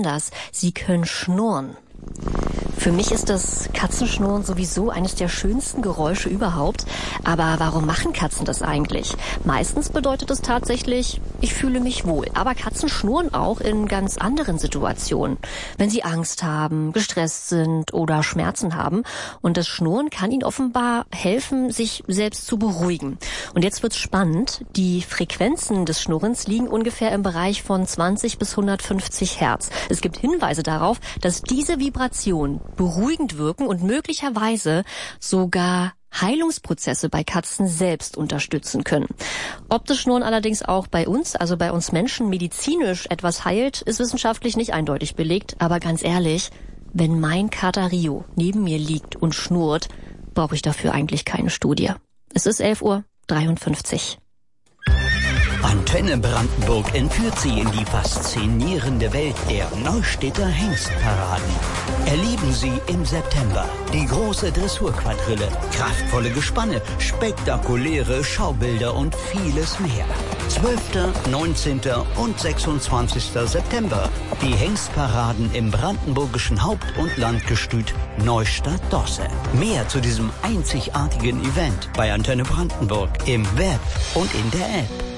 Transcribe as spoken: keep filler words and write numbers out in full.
das. Sie können schnurren. Für mich ist das Katzenschnurren sowieso eines der schönsten Geräusche überhaupt. Aber warum machen Katzen das eigentlich? Meistens bedeutet es tatsächlich, ich fühle mich wohl. Aber Katzen schnurren auch in ganz anderen Situationen. Wenn sie Angst haben, gestresst sind oder Schmerzen haben. Und das Schnurren kann ihnen offenbar helfen, sich selbst zu beruhigen. Und jetzt wird's spannend. Die Frequenzen des Schnurrens liegen ungefähr im Bereich von zwanzig bis hundertfünfzig Hertz. Es gibt Hinweise darauf, dass diese Vibrationen beruhigend wirken und möglicherweise sogar Heilungsprozesse bei Katzen selbst unterstützen können. Ob das Schnurren allerdings auch bei uns, also bei uns Menschen, medizinisch etwas heilt, ist wissenschaftlich nicht eindeutig belegt. Aber ganz ehrlich, wenn mein Kater Rio neben mir liegt und schnurrt, brauche ich dafür eigentlich keine Studie. Es ist elf Uhr dreiundfünfzig. Antenne Brandenburg entführt Sie in die faszinierende Welt der Neustädter Hengstparaden. Erleben Sie im September die große Dressurquadrille, kraftvolle Gespanne, spektakuläre Schaubilder und vieles mehr. zwölften, neunzehnten und sechsundzwanzigsten September. Die Hengstparaden im brandenburgischen Haupt- und Landgestüt Neustadt-Dosse. Mehr zu diesem einzigartigen Event bei Antenne Brandenburg im Web und in der App.